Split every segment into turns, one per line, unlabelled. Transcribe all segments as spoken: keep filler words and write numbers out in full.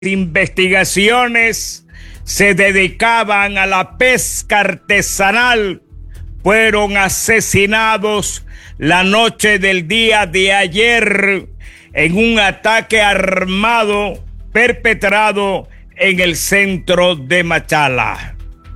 investigaciones se dedicaban a la pesca artesanal fueron asesinados la noche del día de ayer en un ataque armado perpetrado en el centro de Machala.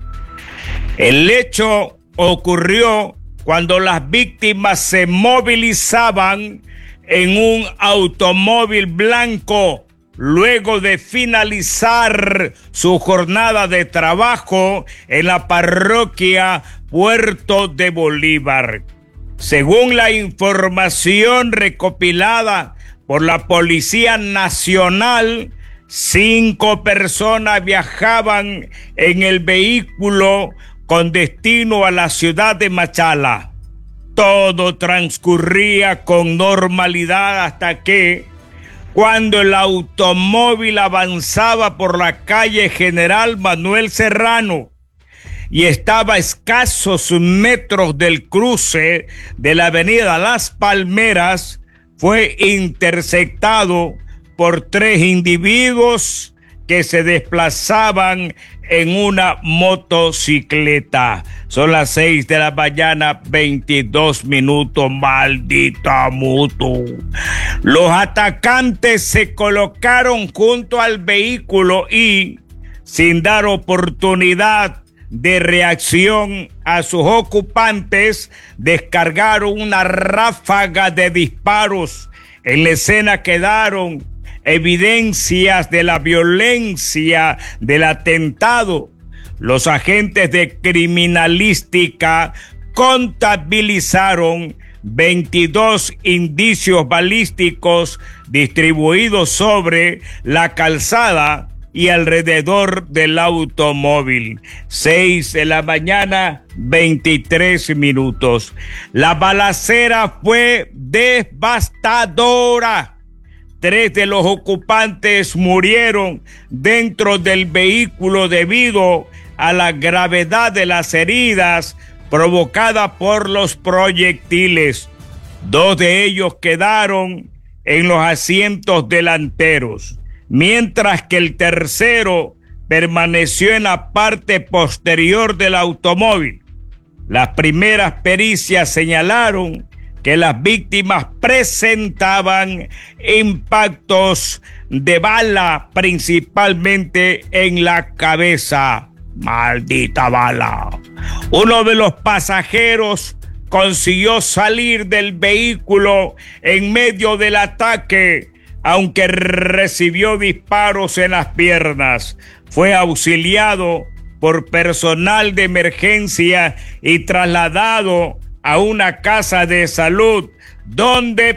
El hecho ocurrió cuando las víctimas se movilizaban en un automóvil blanco luego de finalizar su jornada de trabajo en la parroquia Puerto de Bolívar. Según la información recopilada por la Policía Nacional, cinco personas viajaban en el vehículo con destino a la ciudad de Machala. Todo transcurría con normalidad hasta que, cuando el automóvil avanzaba por la calle General Manuel Serrano y estaba a escasos metros del cruce de la avenida Las Palmeras, fue interceptado por tres individuos que se desplazaban en una motocicleta. Son las seis de la mañana, veintidós minutos, maldita moto. Los atacantes se colocaron junto al vehículo y, sin dar oportunidad de reacción a sus ocupantes, descargaron una ráfaga de disparos. En la escena quedaron evidencias de la violencia del atentado. Los agentes de criminalística contabilizaron veintidós indicios balísticos distribuidos sobre la calzada y alrededor del automóvil. Seis de la mañana, veintitrés minutos. La balacera fue devastadora. Tres de los ocupantes murieron dentro del vehículo debido a la gravedad de las heridas provocadas por los proyectiles. Dos de ellos quedaron en los asientos delanteros, mientras que el tercero permaneció en la parte posterior del automóvil. Las primeras pericias señalaron que las víctimas presentaban impactos de bala, principalmente en la cabeza. ¡Maldita bala! Uno de los pasajeros consiguió salir del vehículo en medio del ataque, aunque recibió disparos en las piernas. Fue auxiliado por personal de emergencia y trasladado a una casa de salud donde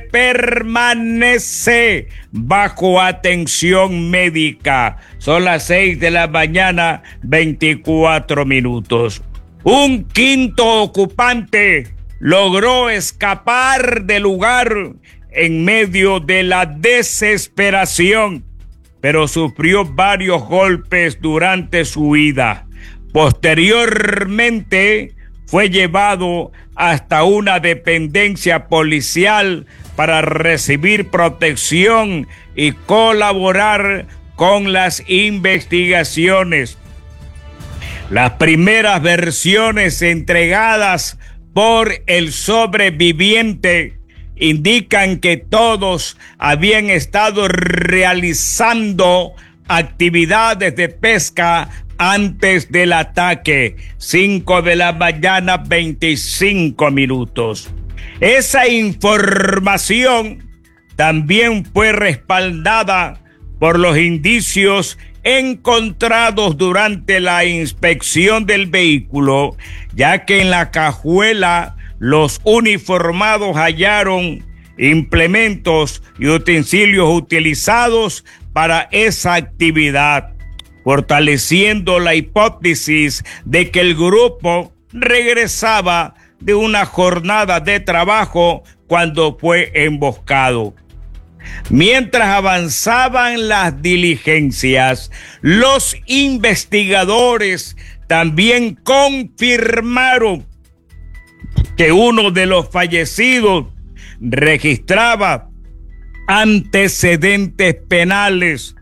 permanece bajo atención médica. Son las seis de la mañana, veinticuatro minutos. Un quinto ocupante logró escapar del lugar en medio de la desesperación, pero sufrió varios golpes durante su huida. Posteriormente, fue llevado hasta una dependencia policial para recibir protección y colaborar con las investigaciones. Las primeras versiones entregadas por el sobreviviente indican que todos habían estado realizando actividades de pesca antes del ataque. Cinco de la mañana, veinticinco minutos. Esa información también fue respaldada por los indicios encontrados durante la inspección del vehículo, ya que en la cajuela los uniformados hallaron implementos y utensilios utilizados para esa actividad, fortaleciendo la hipótesis de que el grupo regresaba de una jornada de trabajo cuando fue emboscado. Mientras avanzaban las diligencias, los investigadores también confirmaron que uno de los fallecidos registraba antecedentes penales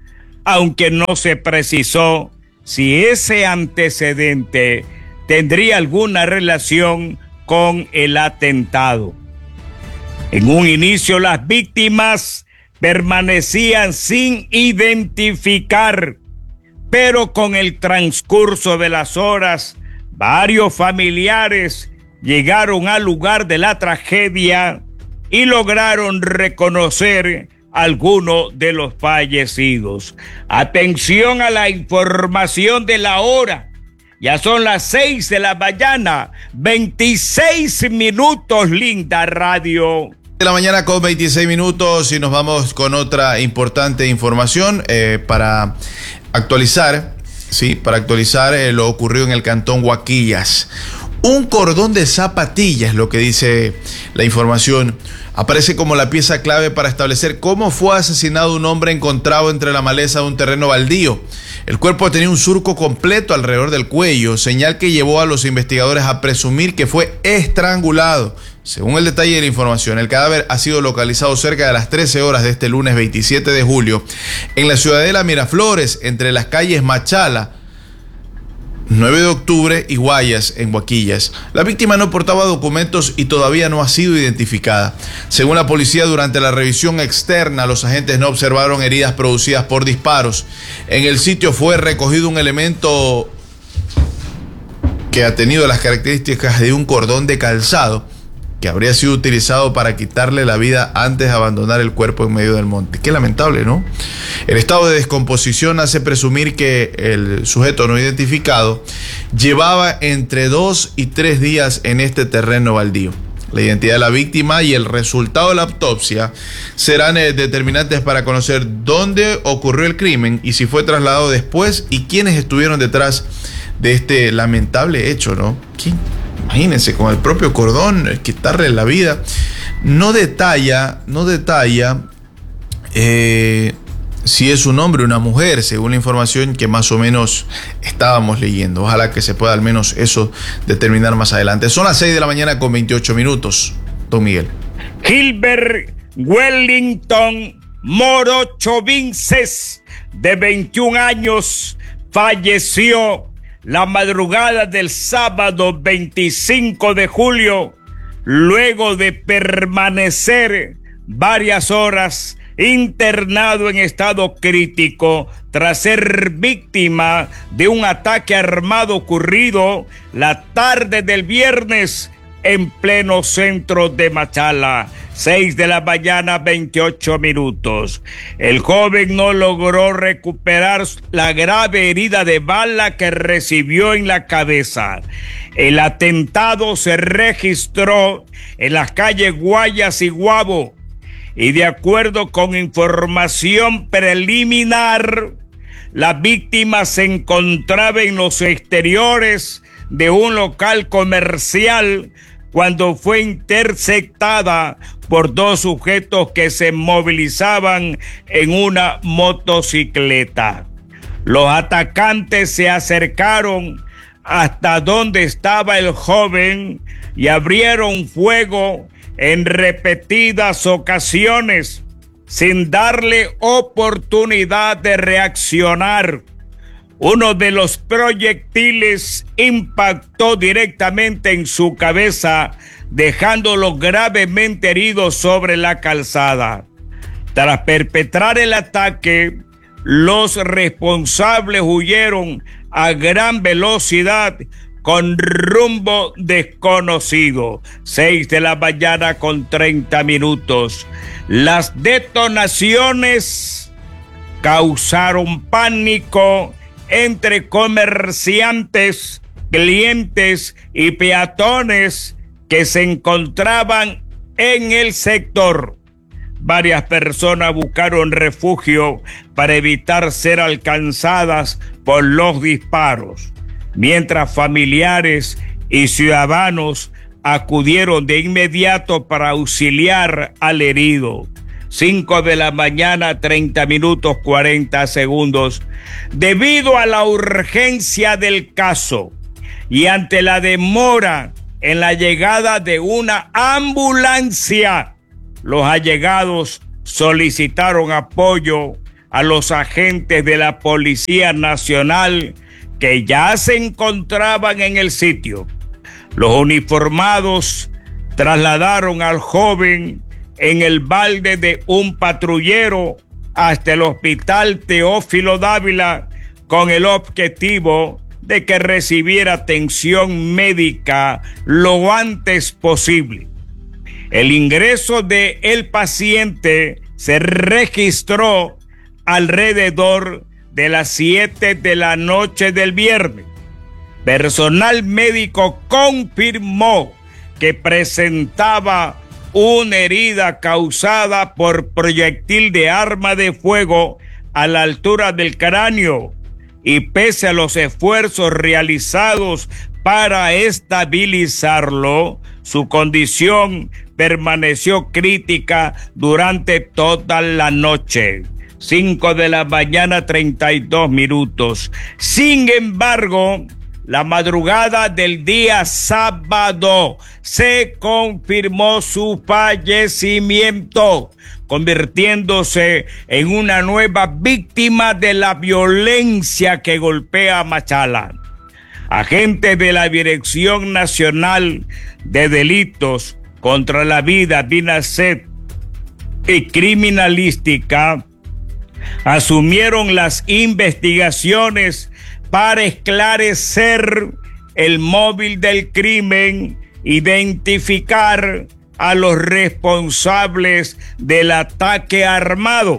aunque no se precisó si ese antecedente tendría alguna relación con el atentado. En un inicio, las víctimas permanecían sin identificar, pero con el transcurso de las horas, varios familiares llegaron al lugar de la tragedia y lograron reconocer a algunos de los fallecidos. Atención a la información de la hora. Ya son las seis de la mañana, veintiséis minutos, linda radio.
De la mañana con veintiséis minutos y nos vamos con otra importante información eh, para actualizar, sí, para actualizar eh, lo ocurrido en el cantón Huaquillas. Un cordón de zapatillas, lo que dice la información, aparece como la pieza clave para establecer cómo fue asesinado un hombre encontrado entre la maleza de un terreno baldío. El cuerpo tenía un surco completo alrededor del cuello, señal que llevó a los investigadores a presumir que fue estrangulado. Según el detalle de la información, el cadáver ha sido localizado cerca de las trece horas de este lunes veintisiete de julio en la ciudadela Miraflores, entre las calles Machala, nueve de octubre y Guayas, en Huaquillas. La víctima no portaba documentos y todavía no ha sido identificada. Según la policía, durante la revisión externa, los agentes no observaron heridas producidas por disparos. En el sitio fue recogido un elemento que ha tenido las características de un cordón de calzado, que habría sido utilizado para quitarle la vida antes de abandonar el cuerpo en medio del monte. Qué lamentable, ¿no? El estado de descomposición hace presumir que el sujeto no identificado llevaba entre dos y tres días en este terreno baldío. La identidad de la víctima y el resultado de la autopsia serán eh, determinantes para conocer dónde ocurrió el crimen y si fue trasladado después y quiénes estuvieron detrás de este lamentable hecho, ¿no? ¿Quién? Imagínense, con el propio cordón, quitarle la vida. No detalla, no detalla eh, si es un hombre o una mujer, según la información que más o menos estábamos leyendo. Ojalá que se pueda al menos eso determinar más adelante. Son las seis de la mañana con veintiocho minutos. Don Miguel.
Gilbert Wellington Morocho Vinces, de veintiún años, falleció la madrugada del sábado veinticinco de julio, luego de permanecer varias horas internado en estado crítico tras ser víctima de un ataque armado ocurrido la tarde del viernes en pleno centro de Machala. seis de la mañana, veintiocho minutos. El joven no logró recuperar la grave herida de bala que recibió en la cabeza. El atentado se registró en las calles Guayas y Guabo, y de acuerdo con información preliminar, la víctima se encontraba en los exteriores de un local comercial cuando fue interceptada por dos sujetos que se movilizaban en una motocicleta. Los atacantes se acercaron hasta donde estaba el joven y abrieron fuego en repetidas ocasiones sin darle oportunidad de reaccionar. Uno de los proyectiles impactó directamente en su cabeza, dejándolo gravemente herido sobre la calzada. Tras perpetrar el ataque, los responsables huyeron a gran velocidad con rumbo desconocido. Seis de la mañana con treinta minutos. Las detonaciones causaron pánico entre comerciantes, clientes y peatones que se encontraban en el sector. Varias personas buscaron refugio para evitar ser alcanzadas por los disparos, mientras familiares y ciudadanos acudieron de inmediato para auxiliar al herido. cinco de la mañana, treinta minutos, cuarenta segundos. Debido a la urgencia del caso y ante la demora en la llegada de una ambulancia, los allegados solicitaron apoyo a los agentes de la Policía Nacional que ya se encontraban en el sitio. Los uniformados trasladaron al joven en el balde de un patrullero hasta el Hospital Teófilo Dávila con el objetivo de que recibiera atención médica lo antes posible. El ingreso de el paciente se registró alrededor de las siete de la noche del viernes. Personal médico confirmó que presentaba una herida causada por proyectil de arma de fuego a la altura del cráneo, y pese a los esfuerzos realizados para estabilizarlo, su condición permaneció crítica durante toda la noche. cinco de la mañana, treinta y dos minutos. Sin embargo, la madrugada del día sábado se confirmó su fallecimiento, convirtiéndose en una nueva víctima de la violencia que golpea a Machala. Agentes de la Dirección Nacional de Delitos contra la Vida, DINASET, y Criminalística asumieron las investigaciones para esclarecer el móvil del crimen, identificar a los responsables del ataque armado.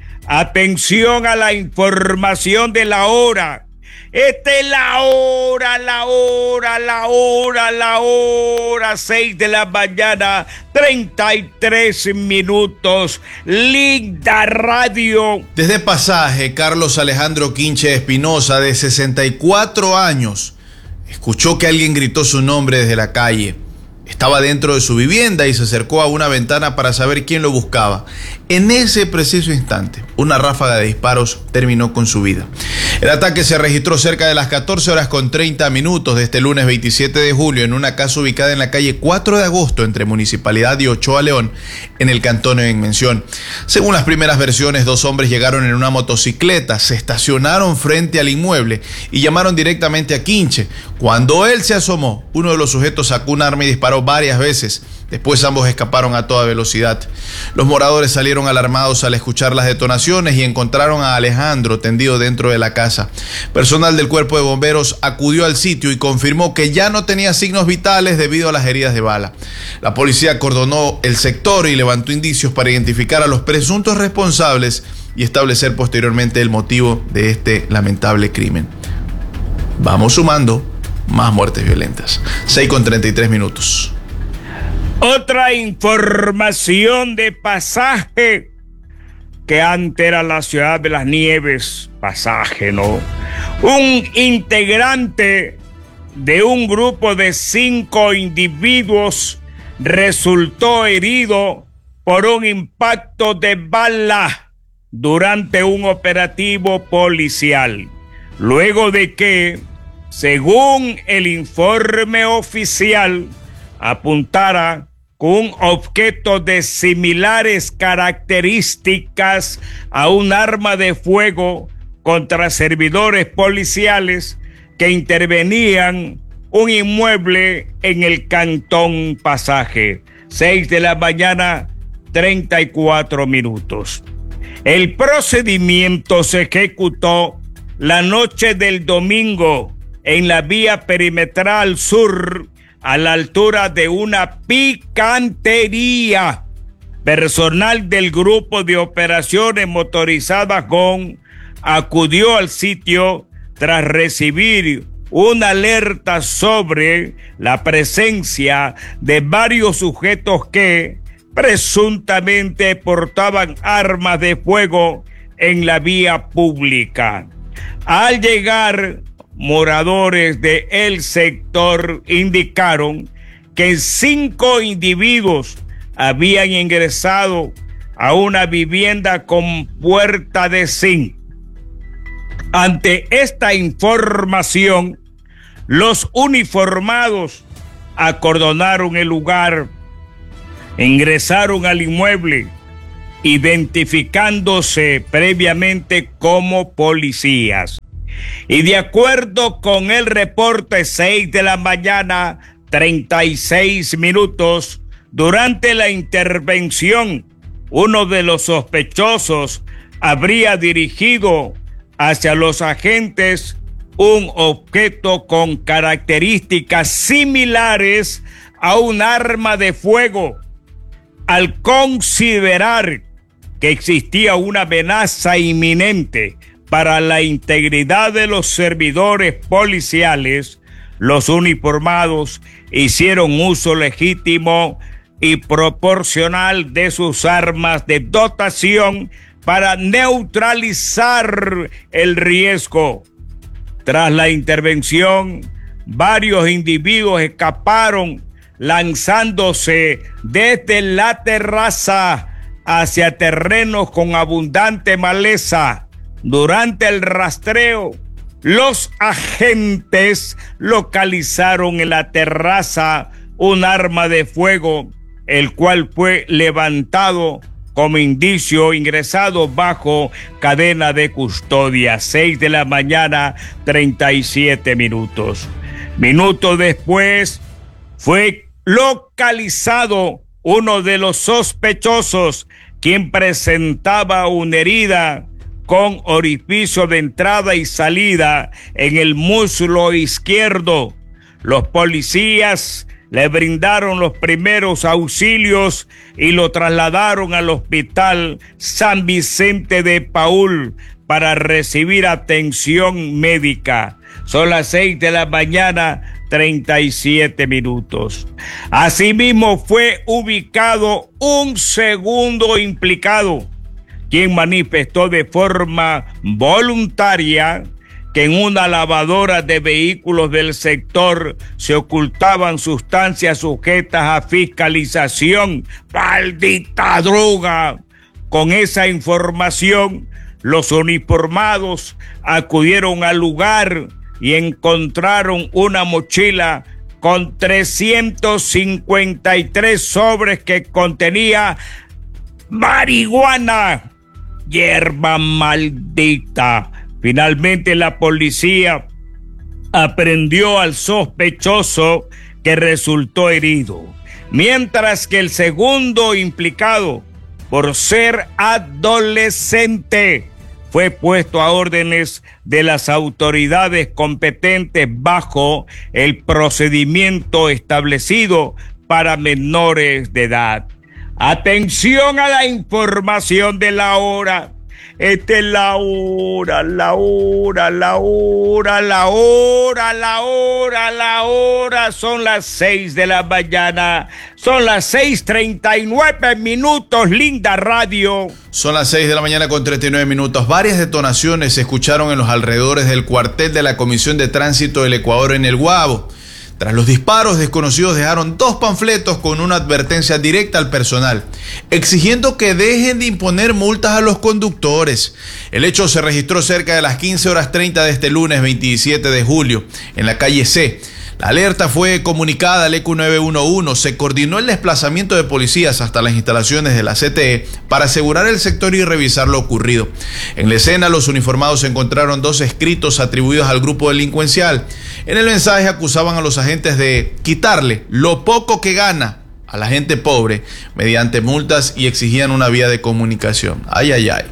Atención a la información de la hora. Esta es la hora, la hora, la hora, la hora, seis de la mañana, treinta y tres minutos. Linda Radio.
Desde Pasaje, Carlos Alejandro Quinche Espinosa, de sesenta y cuatro años, escuchó que alguien gritó su nombre desde la calle. Estaba dentro de su vivienda y se acercó a una ventana para saber quién lo buscaba. En ese preciso instante, una ráfaga de disparos terminó con su vida. El ataque se registró cerca de las catorce horas con treinta minutos de este lunes veintisiete de julio en una casa ubicada en la calle cuatro de agosto entre Municipalidad y Ochoa León, en el cantón en mención. Según las primeras versiones, dos hombres llegaron en una motocicleta, se estacionaron frente al inmueble y llamaron directamente a Quinche. Cuando él se asomó, uno de los sujetos sacó un arma y disparó varias veces. Después ambos escaparon a toda velocidad. Los moradores salieron alarmados al escuchar las detonaciones y encontraron a Alejandro tendido dentro de la casa. Personal del cuerpo de bomberos acudió al sitio y confirmó que ya no tenía signos vitales debido a las heridas de bala. La policía acordonó el sector y levantó indicios para identificar a los presuntos responsables y establecer posteriormente el motivo de este lamentable crimen. Vamos sumando más muertes violentas. seis con treinta y tres minutos.
Otra información de Pasaje, que antes era la ciudad de las nieves, Pasaje, ¿no? Un integrante de un grupo de cinco individuos resultó herido por un impacto de bala durante un operativo policial, luego de que, según el informe oficial, apuntara con un objeto de similares características a un arma de fuego contra servidores policiales que intervenían un inmueble en el cantón Pasaje. seis de la mañana, treinta y cuatro minutos. El procedimiento se ejecutó la noche del domingo en la vía perimetral sur, a la altura de una picantería. Personal del Grupo de Operaciones Motorizadas G O N acudió al sitio tras recibir una alerta sobre la presencia de varios sujetos que presuntamente portaban armas de fuego en la vía pública. Al llegar, moradores de el sector indicaron que cinco individuos habían ingresado a una vivienda con puerta de zinc. Ante esta información, los uniformados acordonaron el lugar, ingresaron al inmueble identificándose previamente como policías. Y de acuerdo con el reporte, seis de la mañana, treinta y seis minutos, durante la intervención, uno de los sospechosos habría dirigido hacia los agentes un objeto con características similares a un arma de fuego. Al considerar que existía una amenaza inminente para la integridad de los servidores policiales, los uniformados hicieron uso legítimo y proporcional de sus armas de dotación para neutralizar el riesgo. Tras la intervención, varios individuos escaparon lanzándose desde la terraza hacia terrenos con abundante maleza. Durante el rastreo, los agentes localizaron en la terraza un arma de fuego, el cual fue levantado como indicio, ingresado bajo cadena de custodia. Seis de la mañana, treinta y siete minutos. Minutos después, fue localizado uno de los sospechosos, quien presentaba una herida con orificio de entrada y salida en el muslo izquierdo. Los policías le brindaron los primeros auxilios y lo trasladaron al Hospital San Vicente de Paúl para recibir atención médica. Son las seis de la mañana, treinta y siete minutos. Asimismo, fue ubicado un segundo implicado, quien manifestó de forma voluntaria que en una lavadora de vehículos del sector se ocultaban sustancias sujetas a fiscalización. ¡Maldita droga! Con esa información, los uniformados acudieron al lugar y encontraron una mochila con trescientos cincuenta y tres sobres que contenía marihuana, hierba maldita. Finalmente, la policía aprehendió al sospechoso, que resultó herido, mientras que el segundo implicado, por ser adolescente, fue puesto a órdenes de las autoridades competentes bajo el procedimiento establecido para menores de edad. Atención a la información de la hora. Esta es la hora, la hora, la hora, la hora, la hora, la hora. Son las seis de la mañana. Son las seis treinta y nueve minutos, linda radio.
Son las seis de la mañana con treinta y nueve minutos. Varias detonaciones se escucharon en los alrededores del cuartel de la Comisión de Tránsito del Ecuador en el Guavo. Tras los disparos, desconocidos dejaron dos panfletos con una advertencia directa al personal, exigiendo que dejen de imponer multas a los conductores. El hecho se registró cerca de las quince horas treinta de este lunes veintisiete de julio, en la calle C. La alerta fue comunicada al E Q nueve uno uno. Se coordinó el desplazamiento de policías hasta las instalaciones de la C T E para asegurar el sector y revisar lo ocurrido. En la escena, los uniformados encontraron dos escritos atribuidos al grupo delincuencial. En el mensaje acusaban a los agentes de quitarle lo poco que gana a la gente pobre mediante multas y exigían una vía de comunicación. Ay, ay, ay.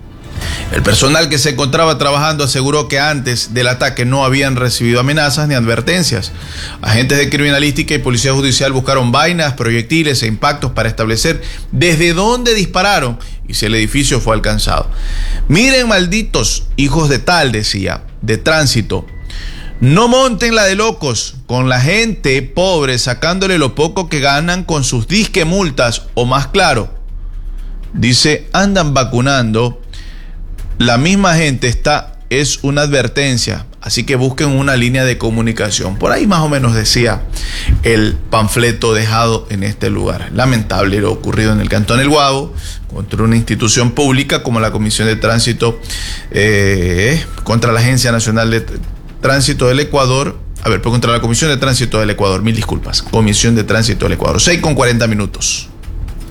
El personal que se encontraba trabajando aseguró que antes del ataque no habían recibido amenazas ni advertencias. Agentes de criminalística y policía judicial buscaron vainas, proyectiles e impactos para establecer desde dónde dispararon y si el edificio fue alcanzado. Miren, malditos hijos de tal, decía, de tránsito, no monten la de locos con la gente pobre sacándole lo poco que ganan con sus disque multas, o más claro, dice, andan vacunando. La misma gente está, es una advertencia, así que busquen una línea de comunicación. Por ahí más o menos decía el panfleto dejado en este lugar. Lamentable lo ocurrido en el Cantón El Guavo contra una institución pública como la Comisión de Tránsito, eh, contra la Agencia Nacional de Tránsito del Ecuador. A ver, pues contra la Comisión de Tránsito del Ecuador, mil disculpas. Comisión de Tránsito del Ecuador. seis con cuarenta minutos.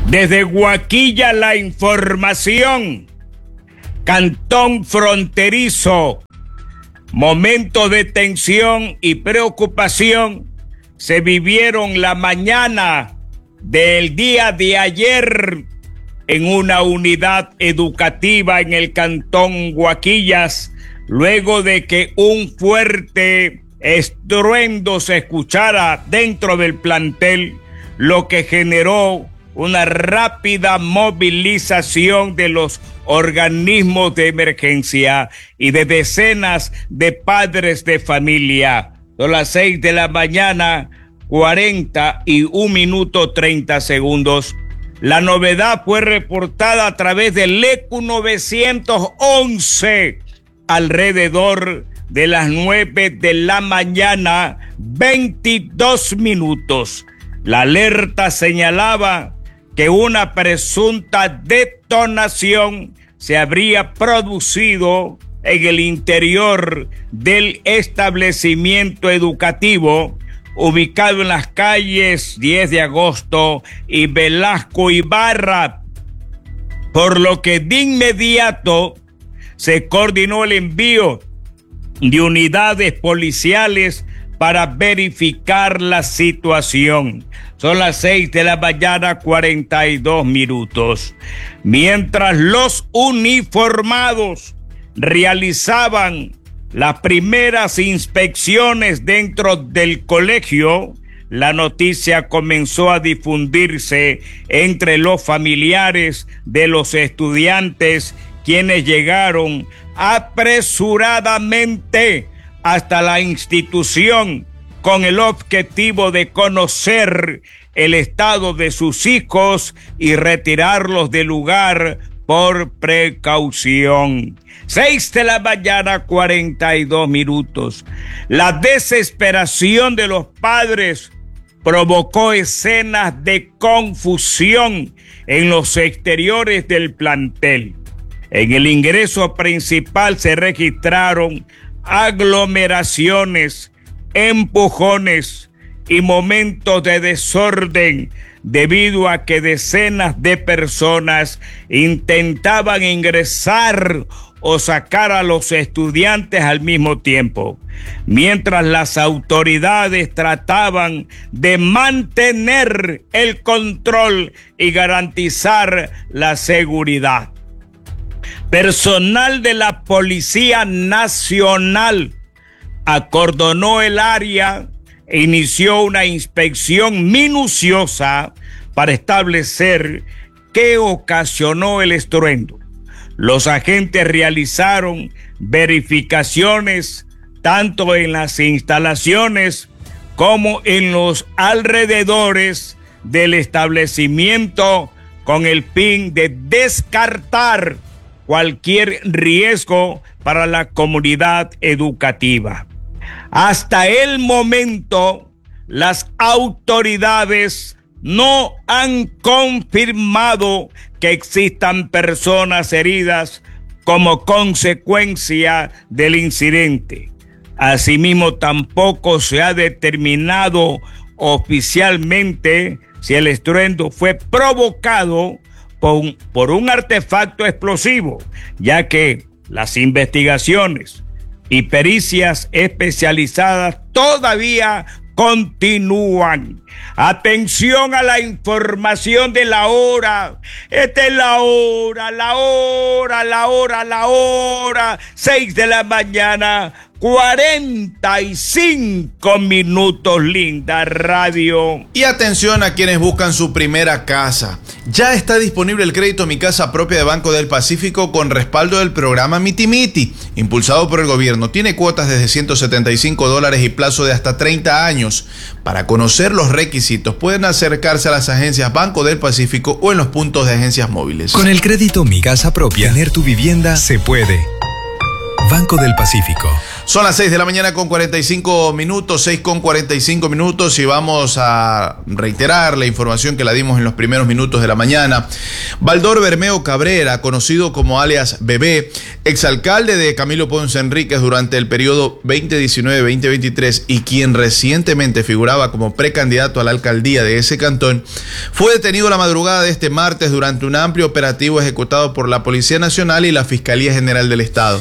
Desde Guaquilla la información, cantón fronterizo, momentos de tensión y preocupación se vivieron la mañana del día de ayer en una unidad educativa en el cantón Guaquillas, luego de que un fuerte estruendo se escuchara dentro del plantel, lo que generó una rápida movilización de los organismos de emergencia y de decenas de padres de familia. Son las seis de la mañana, cuarenta y un minuto treinta segundos. La novedad fue reportada a través del E Q novecientos once alrededor de las nueve de la mañana, veintidós minutos. La alerta señalaba que una presunta detonación se habría producido en el interior del establecimiento educativo ubicado en las calles diez de agosto y Velasco Ibarra, por lo que de inmediato se coordinó el envío de unidades policiales para verificar la situación. Son las seis de la mañana, cuarenta y dos minutos. Mientras los uniformados realizaban las primeras inspecciones dentro del colegio, la noticia comenzó a difundirse entre los familiares de los estudiantes, quienes llegaron apresuradamente hasta la institución con el objetivo de conocer el estado de sus hijos y retirarlos del lugar por precaución. Seis de la mañana, cuarenta y dos minutos. La desesperación de los padres provocó escenas de confusión en los exteriores del plantel. En el ingreso principal se registraron aglomeraciones, empujones y momentos de desorden debido a que decenas de personas intentaban ingresar o sacar a los estudiantes al mismo tiempo, mientras las autoridades trataban de mantener el control y garantizar la seguridad. Personal de la Policía Nacional acordonó el área e inició una inspección minuciosa para establecer qué ocasionó el estruendo. Los agentes realizaron verificaciones tanto en las instalaciones como en los alrededores del establecimiento con el fin de descartar cualquier riesgo para la comunidad educativa. Hasta el momento, las autoridades no han confirmado que existan personas heridas como consecuencia del incidente. Asimismo, tampoco se ha determinado oficialmente si el estruendo fue provocado por un, por un artefacto explosivo, ya que las investigaciones y pericias especializadas todavía continúan. Atención a la información de la hora. Esta es la hora, la hora, la hora, la hora. Seis de la mañana, cuarenta y cinco minutos, linda radio.
Y atención a quienes buscan su primera casa. Ya está disponible el crédito Mi Casa Propia de Banco del Pacífico con respaldo del programa Miti Miti, impulsado por el gobierno. Tiene cuotas desde ciento setenta y cinco dólares y plazo de hasta treinta años. Para conocer los requisitos, pueden acercarse a las agencias Banco del Pacífico o en los puntos de agencias móviles.
Con el crédito Mi Casa Propia, tener tu vivienda se puede. Banco del Pacífico.
Son las seis de la mañana con cuarenta y cinco minutos, seis con cuarenta y cinco minutos, y vamos a reiterar la información que la dimos en los primeros minutos de la mañana. Baldor Bermeo Cabrera, conocido como alias Bebé, exalcalde de Camilo Ponce Enríquez durante el periodo veinte diecinueve veinte veintitrés y quien recientemente figuraba como precandidato a la alcaldía de ese cantón, fue detenido la madrugada de este martes durante un amplio operativo ejecutado por la Policía Nacional y la Fiscalía General del Estado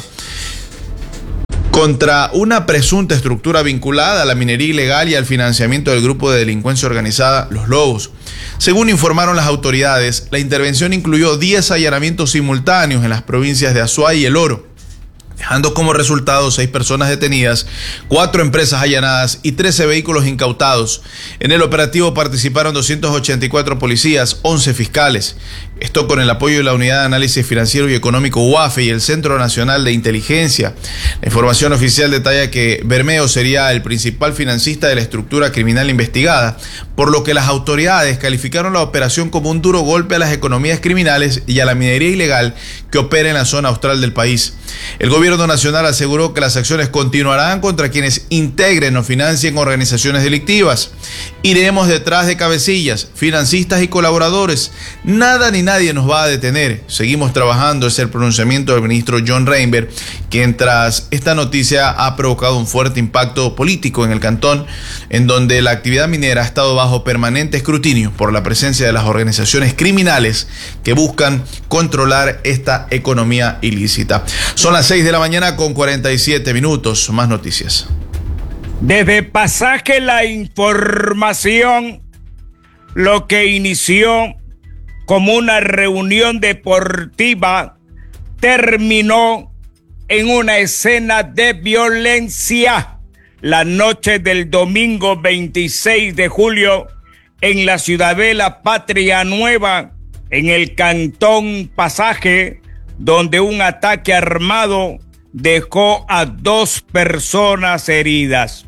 contra una presunta estructura vinculada a la minería ilegal y al financiamiento del grupo de delincuencia organizada Los Lobos. Según informaron las autoridades, la intervención incluyó diez allanamientos simultáneos en las provincias de Azuay y El Oro, dejando como resultado seis personas detenidas, cuatro empresas allanadas y trece vehículos incautados. En el operativo participaron doscientos ochenta y cuatro policías, once fiscales. Esto con el apoyo de la Unidad de Análisis Financiero y Económico U A F E y el Centro Nacional de Inteligencia. La información oficial detalla que Bermeo sería el principal financista de la estructura criminal investigada, por lo que las autoridades calificaron la operación como un duro golpe a las economías criminales y a la minería ilegal que opera en la zona austral del país. El gobierno nacional aseguró que las acciones continuarán contra quienes integren o financien organizaciones delictivas. Iremos detrás de cabecillas, financistas y colaboradores. Nada ni nadie nos va a detener. Seguimos trabajando, es el pronunciamiento del ministro John Reinberg, quien tras esta noticia ha provocado un fuerte impacto político en el cantón, en donde la actividad minera ha estado bajo permanente escrutinio por la presencia de las organizaciones criminales que buscan controlar esta economía ilícita. Son las seis de la mañana con cuarenta y siete minutos. Más noticias.
Desde Pasaje la información, lo que inició como una reunión deportiva terminó en una escena de violencia la noche del domingo veintiséis de julio en la ciudadela Patria Nueva, en el cantón Pasaje, donde un ataque armado dejó a dos personas heridas.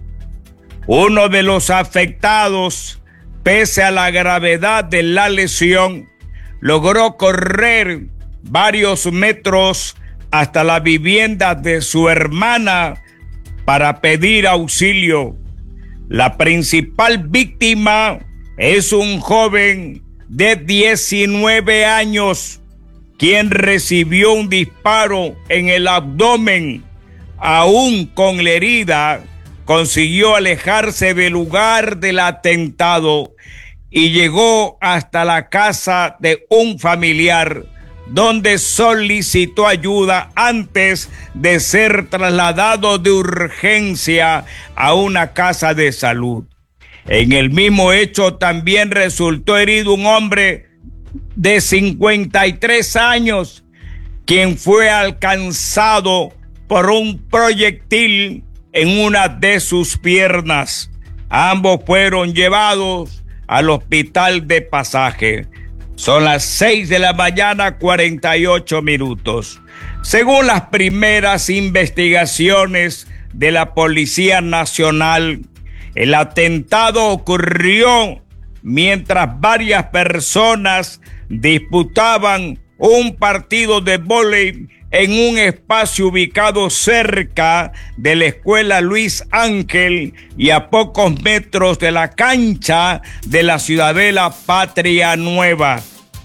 Uno de los afectados, pese a la gravedad de la lesión, logró correr varios metros hasta la vivienda de su hermana para pedir auxilio. La principal víctima es un joven de diecinueve años, quien recibió un disparo en el abdomen. Aún con la herida, consiguió alejarse del lugar del atentado y llegó hasta la casa de un familiar, donde solicitó ayuda antes de ser trasladado de urgencia a una casa de salud. En el mismo hecho también resultó herido un hombre de cincuenta y tres años, quien fue alcanzado por un proyectil en una de sus piernas. Ambos fueron llevados al hospital de Pasaje. Son las seis de la mañana, cuarenta y ocho minutos. Según las primeras investigaciones de la Policía Nacional, el atentado ocurrió mientras varias personas disputaban un partido de vóley en un espacio ubicado cerca de la escuela Luis Ángel y a pocos metros de la cancha de la ciudadela Patria Nueva.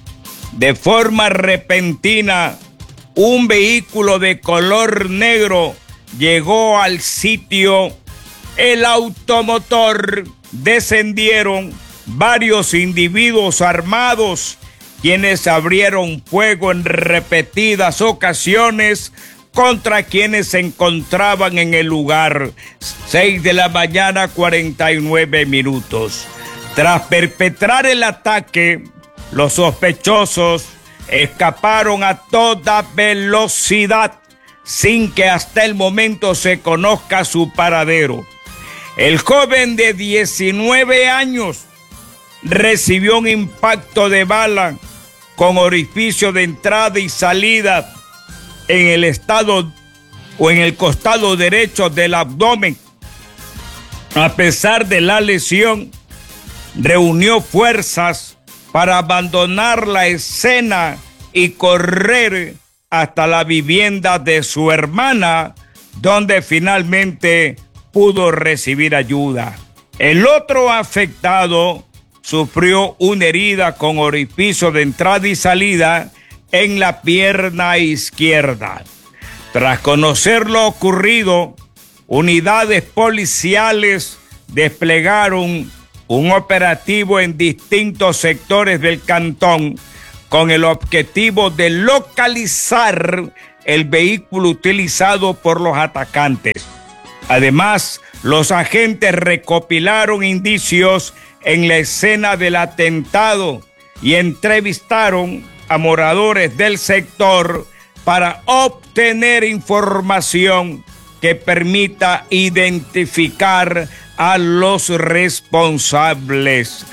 De forma repentina, un vehículo de color negro llegó al sitio. El automotor descendieron varios individuos armados, quienes abrieron fuego en repetidas ocasiones contra quienes se encontraban en el lugar. Seis de la mañana, cuarenta y nueve minutos. Tras perpetrar el ataque, los sospechosos escaparon a toda velocidad sin que hasta el momento se conozca su paradero. El joven de diecinueve años recibió un impacto de bala con orificio de entrada y salida en el estado o en el costado derecho del abdomen. A pesar de la lesión, reunió fuerzas para abandonar la escena y correr hasta la vivienda de su hermana, donde finalmente pudo recibir ayuda. El otro afectado sufrió una herida con orificio de entrada y salida en la pierna izquierda. Tras conocer lo ocurrido, unidades policiales desplegaron un operativo en distintos sectores del cantón con el objetivo de localizar el vehículo utilizado por los atacantes. Además, los agentes recopilaron indicios en la escena del atentado y entrevistaron a moradores del sector para obtener información que permita identificar a los responsables.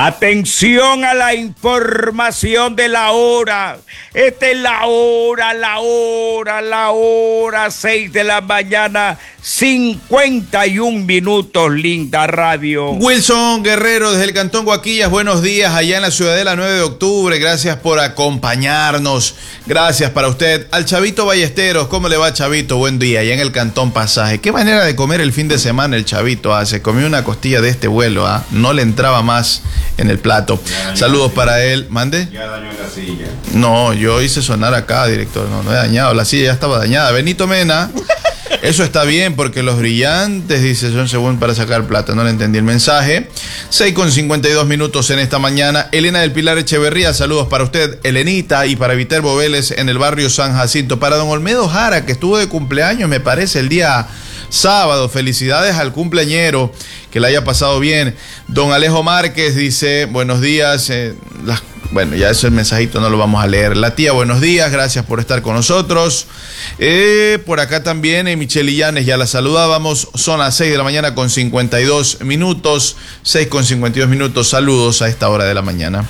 Atención a la información de la hora. Esta es la hora, la hora, la hora, seis de la mañana, cincuenta y un minutos, linda radio.
Wilson Guerrero desde el Cantón Guaquillas, buenos días allá en la Ciudadela nueve de octubre, gracias por acompañarnos, gracias para usted. Al Chavito Ballesteros, ¿cómo le va, Chavito? Buen día, allá en el Cantón Pasaje. Qué manera de comer el fin de semana el Chavito, ah, se comió una costilla de este vuelo, ah, no le entraba más en el plato. Saludos para él. ¿Mande?
Ya dañó la silla.
No, yo hice sonar acá, director. No, no he dañado. La silla ya estaba dañada. Benito Mena, eso está bien porque los brillantes, dice, son según para sacar plata. No le entendí el mensaje. seis con cincuenta y dos minutos en esta mañana. Elena del Pilar Echeverría, saludos para usted, Elenita, y para Viterbo Vélez en el barrio San Jacinto. Para don Olmedo Jara, que estuvo de cumpleaños, me parece, el día sábado. Felicidades al cumpleañero, que le haya pasado bien. Don Alejo Márquez dice, buenos días. Eh, las, bueno, ya eso el mensajito no lo vamos a leer. La tía, buenos días, gracias por estar con nosotros. Eh, por acá también, eh, Michelle Illanes, ya la saludábamos. Son las seis de la mañana con cincuenta y dos minutos. seis con cincuenta y dos minutos. Saludos a esta hora de la mañana.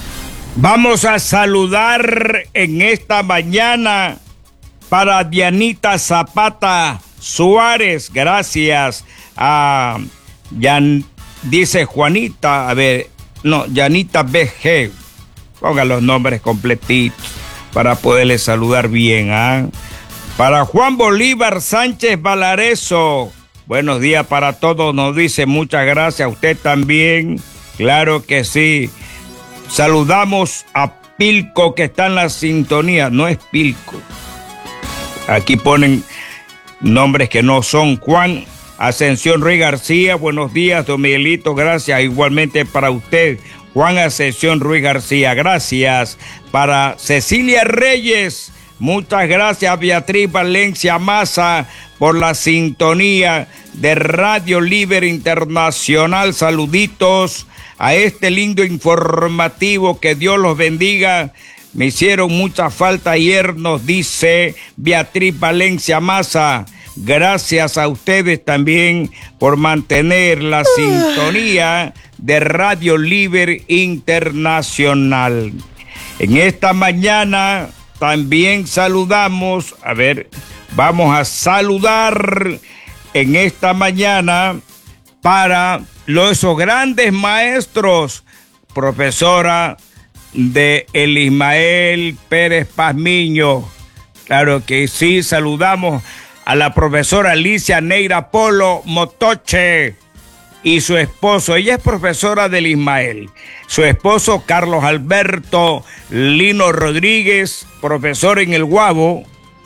Vamos a saludar en esta mañana para Dianita Zapata Suárez, gracias a Yan, dice Juanita, a ver, no, Yanita B G, ponga los nombres completitos para poderle saludar bien, ¿ah? Para Juan Bolívar Sánchez Valareso, buenos días para todos, nos dice, muchas gracias, a usted también, claro que sí. Saludamos a Pilco, que está en la sintonía, no es Pilco, aquí ponen nombres que no son. Juan Ascensión Ruiz García, buenos días, don Miguelito, gracias, igualmente para usted, Juan Ascensión Ruiz García, gracias. Para Cecilia Reyes, muchas gracias, Beatriz Valencia Maza, por la sintonía de Radio Libre Internacional, saluditos a este lindo informativo, que Dios los bendiga. Me hicieron mucha falta ayer, nos dice Beatriz Valencia Maza. Gracias a ustedes también por mantener la sintonía de Radio Libre Internacional. En esta mañana también saludamos, a ver, vamos a saludar en esta mañana para los, esos grandes maestros, profesora de el Ismael Pérez Pazmiño. Claro que sí, saludamos a la profesora Alicia Neira Polo Motoche y su esposo. Ella es profesora del Ismael. Su esposo Carlos Alberto Lino Rodríguez, profesor en el Guabo.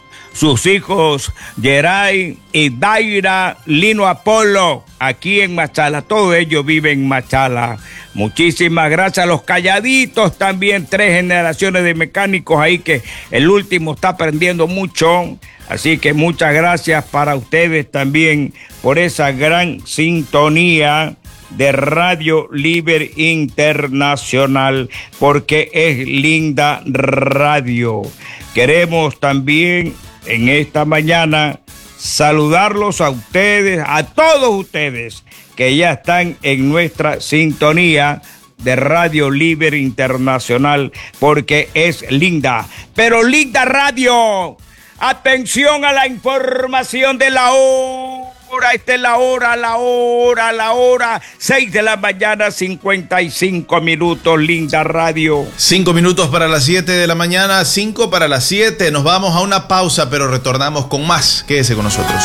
Sus hijos Geray y Daira Lino Apolo, aquí en Machala. Todos ellos viven en Machala. Muchísimas gracias a los calladitos también, tres generaciones de mecánicos ahí, que el último está aprendiendo mucho. Así que muchas gracias para ustedes también por esa gran sintonía de Radio Libre Internacional, porque es linda radio. Queremos también en esta mañana saludarlos a ustedes, a todos ustedes que ya están en nuestra sintonía de Radio Libre Internacional, porque es linda, pero linda radio. Atención a la información de la hora. Ahora esta es la hora, la hora, la hora, seis de la mañana, cincuenta y cinco minutos, linda radio.
Cinco minutos para las siete de la mañana, cinco para las siete. Nos vamos a una pausa, pero retornamos con más. Quédese con nosotros.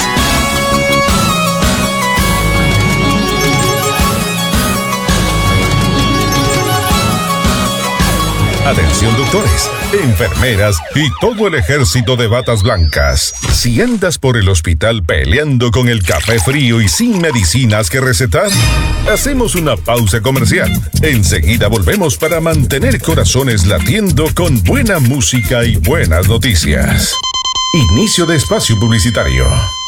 Atención doctores, enfermeras y todo el ejército de batas blancas. Si andas por el hospital peleando con el café frío y sin medicinas que recetar, hacemos una pausa comercial. Enseguida volvemos para mantener corazones latiendo con buena música y buenas noticias. Inicio de espacio publicitario.